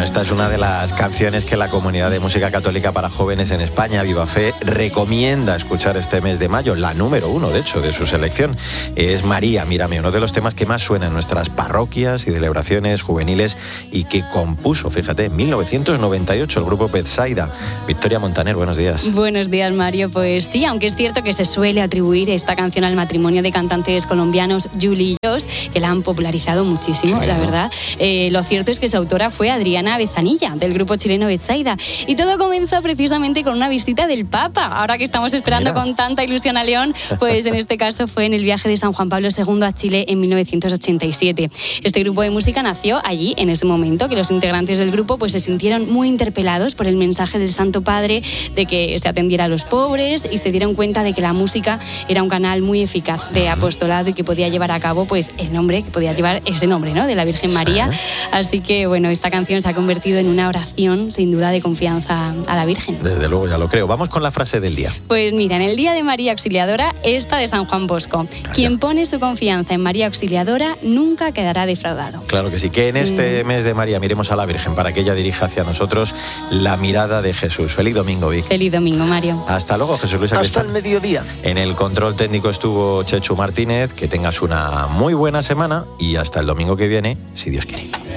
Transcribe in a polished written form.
esta es una de las canciones que la Comunidad de Música Católica para Jóvenes en España, Viva Fe, recomienda escuchar este mes de mayo. La número 1, de hecho, de su selección es María, mírame, uno de los temas que más suena en nuestras parroquias y celebraciones juveniles y que compuso, fíjate, en 1998 el grupo Betsaida. Victoria Montaner, buenos días. Buenos días, Mario. Pues sí, aunque es cierto que se suele atribuir esta canción al matrimonio de cantantes colombianos Julie y Josh, que la han popularizado muchísimo, sí, la verdad. Lo cierto es que su autora fue Adriana Bezanilla, del grupo chileno Betsaida. Y todo comenzó precisamente con una visita del Papa. Ahora que estamos esperando con tanta ilusión a León, pues en este caso fue en el viaje de San Juan Pablo II a Chile en 1987. Este grupo de música nació allí en ese momento, que los integrantes del grupo pues se sintieron muy interpelados por el mensaje del Santo Padre de que se atendiera a los pobres y se dieron cuenta de que la música era un canal muy eficaz de apostolado y que podía llevar a cabo pues el nombre, que podía llevar ese nombre, ¿no?, de la Virgen María. Así que bueno, esta canción se ha convertido en una oración sin duda de confianza a la Virgen. Desde luego, ya lo creo. Vamos con la frase del día. Pues mira, en el Día de María Auxiliadora, esta de San Juan Bosco. Quien pone su confianza en María Auxiliadora nunca quedará defraudado. Claro que sí, que en este mes de María miremos a la Virgen para que ella dirija hacia nosotros la mirada de Jesús. Feliz domingo, Vic. Feliz domingo, Mario. Hasta luego, Jesús Luis. Hasta el mediodía. En el control técnico estuvo Chechu Martínez. Que tengas una muy buena semana y hasta el domingo que viene, si Dios quiere.